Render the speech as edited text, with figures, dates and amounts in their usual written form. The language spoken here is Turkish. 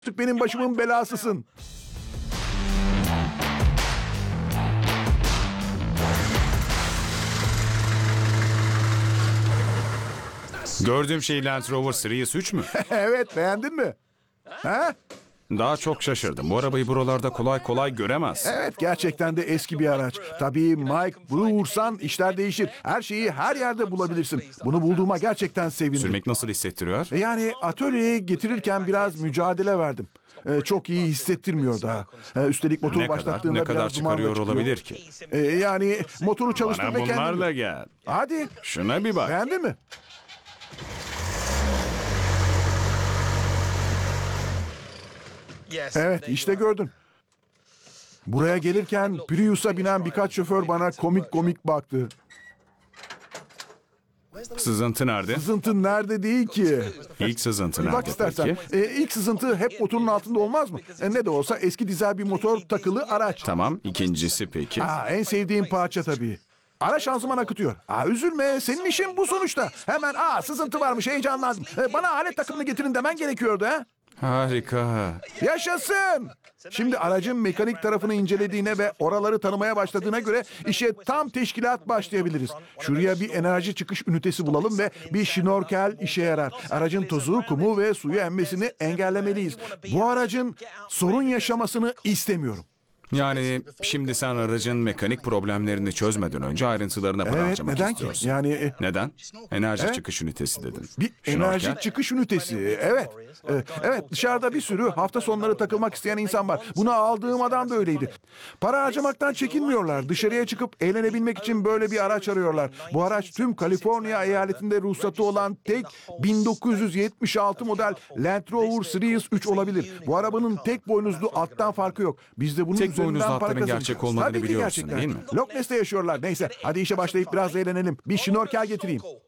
Benim başımın belasısın. Gördüğüm şey Land Rover Series 3 mü? Evet, beğendin mi? Ha? Daha çok şaşırdım. Bu arabayı buralarda kolay kolay göremezsin. Evet, gerçekten de eski bir araç. Tabii Mike Brewer'san işler değişir. Her şeyi her yerde bulabilirsin. Bunu bulduğuma gerçekten sevindim. Sürmek nasıl hissettiriyor? Yani atölyeye getirirken biraz mücadele verdim. Çok iyi hissettirmiyor daha. Üstelik motoru Ne kadar, başlattığında ne kadar biraz duman da çıkarıyor çıkıyor. olabilir ki? Yani motoru çalıştır Bana ve kendin. bunlarla gel. Hadi, Şuna bir bak. beğendin mi? Evet, işte gördün. Buraya gelirken Prius'a binen birkaç şoför bana komik komik baktı. Sızıntı nerede? Sızıntı nerede değil ki? İlk sızıntı Bak nerede istersen. peki? İlk sızıntı hep motorun altında olmaz mı? Ne de olsa eski dizel bir motor takılı araç. Tamam, ikincisi peki. En sevdiğim parça tabii. Ara şanzıman akıtıyor. Üzülme, senin işin bu sonuçta. Hemen sızıntı varmış, heyecanlandım. Bana alet takımını getirin demen gerekiyordu ha. Harika. Yaşasın! Şimdi aracın mekanik tarafını incelediğine ve oraları tanımaya başladığına göre işe tam teşkilat başlayabiliriz. Şuraya bir enerji çıkış ünitesi bulalım ve bir şnorkel işe yarar. Aracın tozu, kumu ve suyu emmesini engellemeliyiz. Bu aracın sorun yaşamasını istemiyorum. Yani şimdi sen aracın mekanik problemlerini çözmeden önce ayrıntılarına para Evet, harcamak neden ki? istiyorsun. Yani Neden? Enerji çıkış ünitesi dedin. bir Şnorkel. enerji çıkış ünitesi, evet. Evet, dışarıda bir sürü hafta sonları takılmak isteyen insan var. Bunu aldığım adam da öyleydi. Para harcamaktan çekinmiyorlar. Dışarıya çıkıp eğlenebilmek için böyle bir araç arıyorlar. Bu araç tüm Kaliforniya eyaletinde ruhsatı olan tek 1976 model Land Rover Series 3 olabilir. Bu arabanın tek boynuzlu alttan farkı yok. Biz de bunun Tek üzerinden boynuzlu para atların kazanacağız. gerçek olmadığını Tabii ki biliyorsun, gerçekten. değil mi? Loch Ness'te yaşıyorlar. Neyse, hadi işe başlayıp biraz eğlenelim. Bir şnorkel getireyim.